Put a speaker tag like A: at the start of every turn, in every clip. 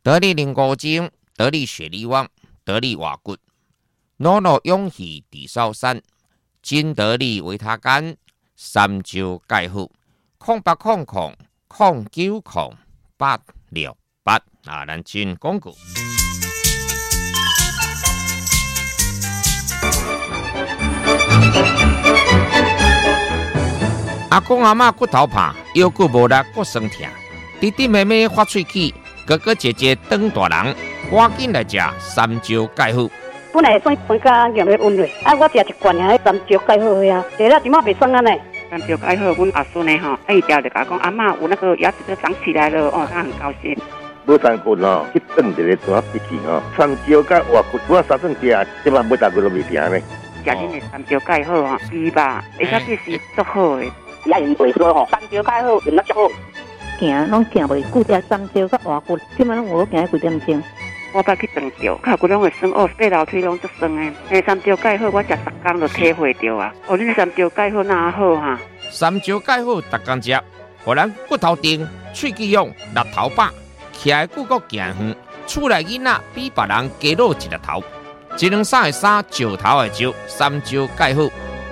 A: 得力灵骨精，得力血力旺，得力瓦骨，努努勇气地少山，金得力维他干，三招介好，0800090868啊，咱进广告。阿公阿嬷骨头怕，腰骨无力，骨酸痛，弟弟妹妹发喙齿，哥哥姐姐长大人，赶紧来食三招介好。
B: 本来算分家用咧温热，我食一罐啊，三招介好呀，第了即马袂酸啊呢。
C: 三招介好，阮阿孙呢吼，伊条就甲讲阿嬷有那个牙齿都长起来了哦，他很高兴。
D: 无三棍哦，去炖一个大笔记哦，三招甲活骨，我三顿食，即马每大个都未停呢。
C: 食恁的三招介好吼，猪吧，而且这是足好的。
B: 也用袂说吼，三招介好，用得足好。
E: 行拢行袂久，食三招甲活骨，即马拢有行几点钟。
C: 我捌去长照，脚骨拢会酸，哦，爬楼梯拢足酸的。三招介好，我食10天就体会到啊。哦，恁三招介好哪好哈？
A: 三招介好，逐工食，互咱骨头硬，喙齿勇，力头饱，徛的久阁行远，厝内囡仔比别人加老一个头。一两三的三，石头的石，三招介好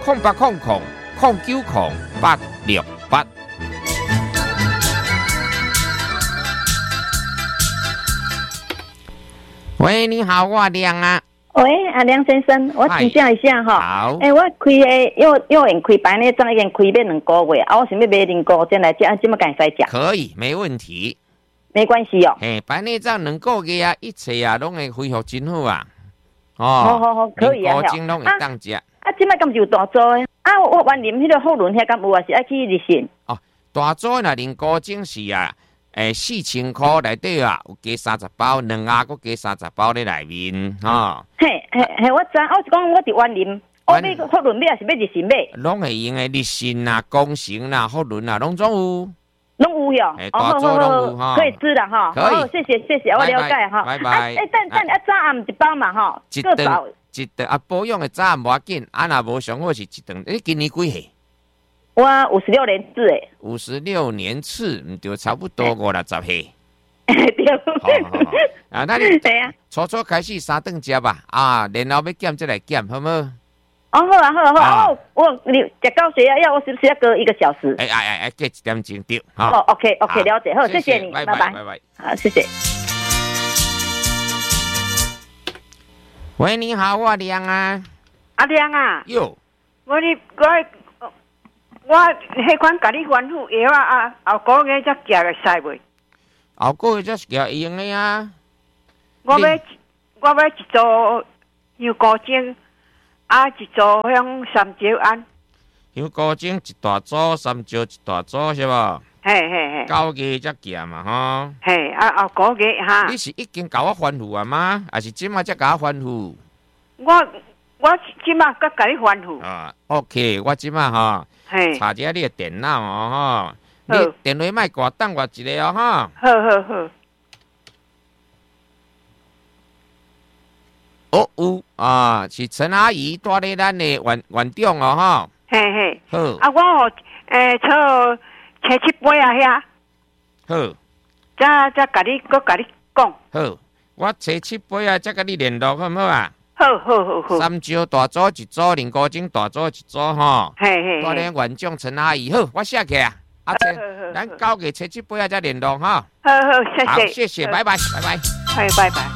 A: ，0800090868。喂，你好，我亮啊。
E: 喂，阿梁先生，我请教一下哈。
A: 好。
E: 我开的幼园开班呢，怎已经开要2个月，我想要买零股进来食，怎么敢使食？
A: 可以，没问题。
E: 没关系哦。
A: 班内这2个月啊，一切啊，拢会恢复真好啊。
E: 好，可以啊。
A: 零股精拢会当食。
E: 即摆敢有大组的？我原啉迄个福伦遐敢有啊？是爱去日线？
A: 哦，大组那零股精是啊。4000块内底啊，有加30包，2盒佮加30包咧内面，吼。
E: 嘿，我知，我是讲我伫湾林，我买福伦买还是买日线买？
A: 拢会用诶，日线啦、工程啦、福伦啦，拢总有。
E: 拢有哟。
A: 大组拢有哈。
E: 可以吃的哈。
A: 可以。
E: 谢谢，我了解哈。
A: 拜拜。
E: 等早暗一包嘛哈。
A: 一顿啊，保养诶早暗无要紧，若无上好是一顿。你今年几岁？
E: 我56年次诶
A: ，56年次，唔对，差不多50-60岁。
E: 对。
A: 好，那你
E: 对啊，
A: 初开始3顿食吧，啊，然后要减再来减，好冇？
E: 好啊，你食到血压，我是不是要隔1个小时？
A: 隔1点钟对。
E: OK， 了解，好，谢谢你，拜拜。好，谢谢。
A: 喂，你好，我亮啊。
C: 阿亮啊。
A: 哟。
C: 我迄款甲你吩咐药啊，后个月才食个使袂？
A: 后个月才食用的啊。
C: 我要一组香菇精，一组香三招安。
A: 香菇精一大组，三招一大组是无？
C: 嘿。
A: 9月才食嘛吼。
C: 嘿，后个月哈。
A: 你是已经甲我吩咐啊吗？还是即马才甲我吩咐？
C: 我即马才甲你吩咐。
A: OK， 我即马吼。查一下你的电脑哦，你电话莫挂，等我一个哦，哈。
C: 好。
A: 有啊，是陈阿姨带咧咱的园长哦，哈。
C: 嘿。
A: 好。
C: 我找7杯啊遐。
A: 好。
C: 再甲你讲。
A: 好，我找7杯啊，再甲你联络好唔好啊？
C: 好。
A: 三招大组一组，零股精大组一组吼。
C: 嘿。
A: 带咧园长陈阿姨，好，我写起啊。咱9月7杯啊，再联络哈。
C: 好，谢
A: 谢，拜拜。
C: 拜拜。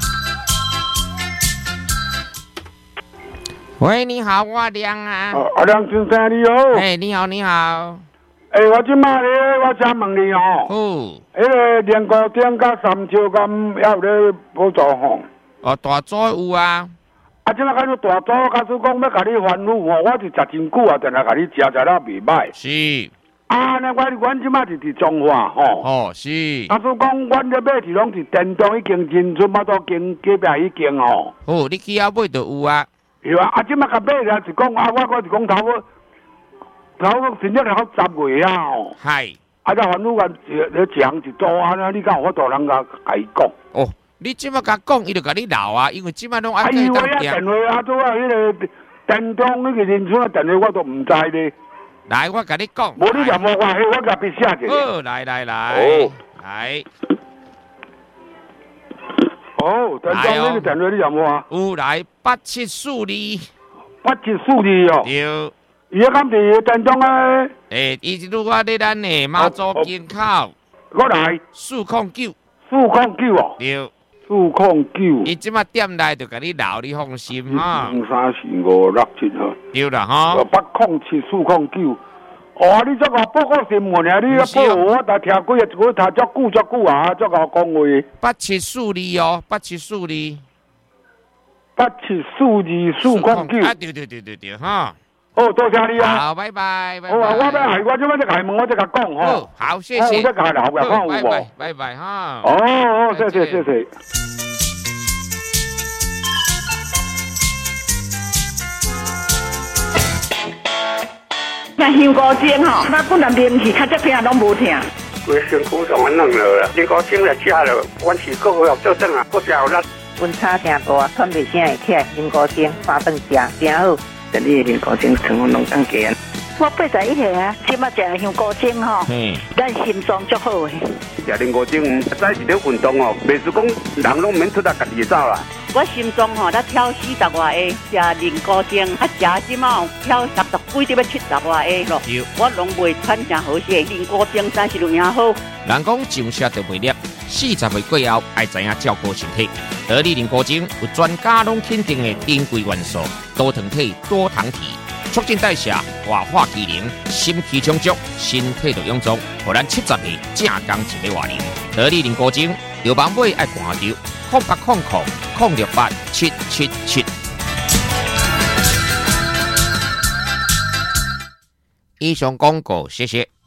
A: 喂，你好，我亮啊。
F: 阿亮先生你好。
A: 你好。
F: 我即摆咧，我想问你吼。
A: 好。
F: 迄个零股精甲三招敢还有咧补助吼？
A: 大组有啊。
F: 即摆开始大组，假使讲要甲你吩咐吼，我是食真久啊，定来甲你食了袂歹。
A: 是。
F: 阮即摆是伫中华吼。
A: 是。
F: 假使讲阮咧买是拢是电动，已经真出马到经隔壁已经吼。
A: 你去遐买就有啊。
F: 是啊，即摆甲买了是讲我是讲头真正好10月啊吼。
A: 系。
F: 才吩咐阮一行一组安尼，你敢有法度人甲伊讲？
A: 你即摆甲讲，伊就甲你闹啊，因为即摆拢爱
F: 电话做啊，迄个电动迄个认出电话我都唔知咧。
A: 来，我甲你讲。
F: 无你念我甲笔写者。
A: 好，来。
F: 哦，陈总，那个电话你有无啊？
A: 有来8742，
F: 8742哦。
A: 对。
F: 伊个敢伫陈总诶？
A: 伊一路我伫咱的妈祖境口，
F: 我来
A: 409，
F: 409哦。
A: 对。
F: 409。
A: 伊即马店内就甲你留，你放心哈。
F: 3、4、5、6、7号。
A: 对啦哈。
F: 807、409。哦，你这个报告新闻啊！你个报我才听几个，我听足久啊，足够讲话。
A: 8742哦，8742。
F: 8742、409。
A: 啊，对哈。
F: 哦，多谢你啊！
A: 好，拜拜，拜拜。
F: 好啊，我要系我即摆在开门，我再甲讲吼。
A: 好，谢谢。
F: 我再甲后边看有无？
A: 拜拜哈。
F: 哦，谢谢。
E: 那香菇精吼，那本来面是较这片拢无听。
G: 规身躯上安弄了啦，香菇精来食了，阮是个个做正啊，个食有力。
H: 阮差听大，喘袂声会起来，香菇精三顿食，真好。
G: 这里的香菇精成分拢更加。
B: 我81岁啊，即马食香菇精吼，咱心脏足好诶。
G: 食香菇精，早是咧运动哦，袂是讲人拢免出来家己走啦。
B: 我心脏吼，才跳40外下，食香菇精，食即马跳60几，要70外下咯。我拢袂喘真好势，香菇精真是有影好。
A: 人讲上车就袂粒，40岁过后爱知影照顾身体。得力香菇精有专家拢肯定的珍贵元素，多糖体、多糖体。促进代谢、活化机能、心气充足，身体就臃肿，互咱70岁正刚一个活龄。得力香菇精，药房买爱看着0800-068-777。以上广告，谢谢。